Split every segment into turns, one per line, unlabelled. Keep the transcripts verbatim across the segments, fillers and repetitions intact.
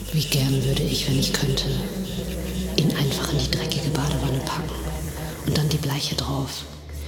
Wie gern würde ich, wenn ich könnte, ihn einfach in die dreckige Badewanne packen und dann die Bleiche drauf.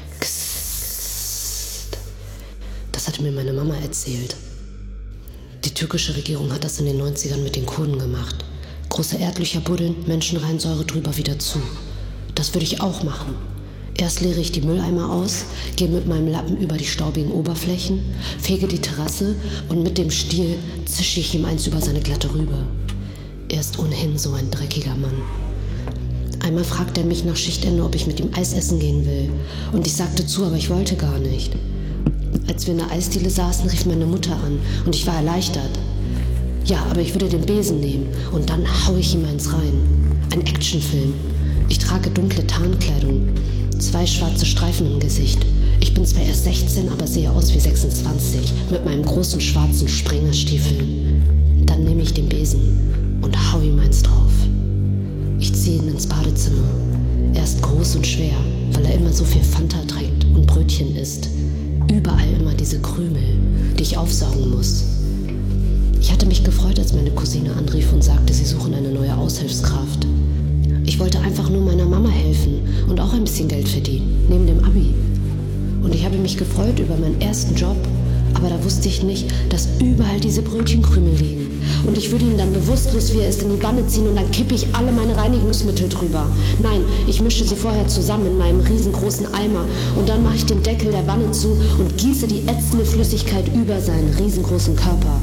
Kssst. Das hatte mir meine Mama erzählt. Die türkische Regierung hat das in den neunzigern mit den Kurden gemacht. Große Erdlöcher buddeln, Menschenreinsäure drüber wieder zu. Das würde ich auch machen. Erst leere ich die Mülleimer aus, gehe mit meinem Lappen über die staubigen Oberflächen, fege die Terrasse und mit dem Stiel zische ich ihm eins über seine glatte Rübe. Er ist ohnehin so ein dreckiger Mann. Einmal fragte er mich nach Schichtende, ob ich mit ihm Eis essen gehen will. Und ich sagte zu, aber ich wollte gar nicht. Als wir in der Eisdiele saßen, rief meine Mutter an und ich war erleichtert. Ja, aber ich würde den Besen nehmen und dann hau ich ihm eins rein. Ein Actionfilm. Ich trage dunkle Tarnkleidung, zwei schwarze Streifen im Gesicht. Ich bin zwar erst sechzehn, aber sehe aus wie sechsundzwanzig, mit meinen großen schwarzen Springerstiefeln. Dann nehme ich den Besen und hau ihm eins drauf. Ich ziehe ihn ins Badezimmer. Er ist groß und schwer, weil er immer so viel Fanta trinkt und Brötchen isst. Überall immer diese Krümel, die ich aufsaugen muss. Ich hatte mich gefreut, als meine Cousine anrief und sagte, sie suchen eine neue Aushilfskraft. Ich wollte einfach nur meiner Mama helfen und auch ein bisschen Geld verdienen, neben dem Abi. Und ich habe mich gefreut über meinen ersten Job, aber da wusste ich nicht, dass überall diese Brötchenkrümel liegen. Und ich würde ihn dann bewusstlos, wie er ist, in die Wanne ziehen und dann kippe ich alle meine Reinigungsmittel drüber. Nein, ich mische sie vorher zusammen in meinem riesengroßen Eimer und dann mache ich den Deckel der Wanne zu und gieße die ätzende Flüssigkeit über seinen riesengroßen Körper.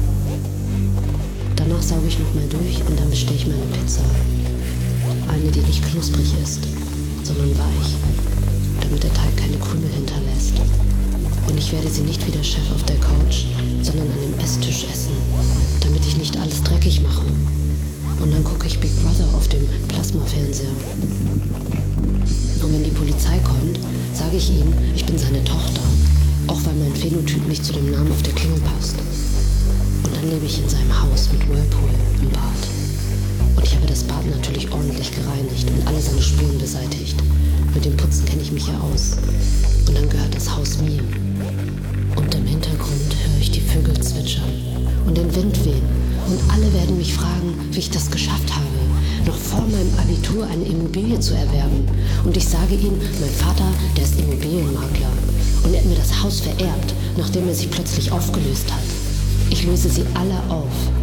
Danach sauge ich nochmal durch und dann bestelle ich meine Pizza. Eine, die nicht knusprig ist, sondern weich, damit der Teig keine Krümel hinterlässt. Und ich werde sie nicht wie der Chef auf der Couch, sondern an dem Esstisch essen, damit ich nicht alles dreckig mache. Und dann gucke ich Big Brother auf dem Plasmafernseher. Und wenn die Polizei kommt, sage ich ihm, ich bin seine Tochter, auch weil mein Phänotyp nicht zu dem Namen auf der Klingel passt. Und dann lebe ich in seinem Haus mit Whirlpool im Bad. Und ich habe das Bad natürlich ordentlich gereinigt und alle seine Spuren beseitigt. Mit dem Putzen kenne ich mich ja aus. Und dann gehört das Haus mir. Und im Hintergrund höre ich die Vögel zwitschern und den Wind wehen. Und alle werden mich fragen, wie ich das geschafft habe, noch vor meinem Abitur eine Immobilie zu erwerben. Und ich sage ihnen, mein Vater, der ist Immobilienmakler. Und er hat mir das Haus vererbt, nachdem er sich plötzlich aufgelöst hat. Ich löse sie alle auf.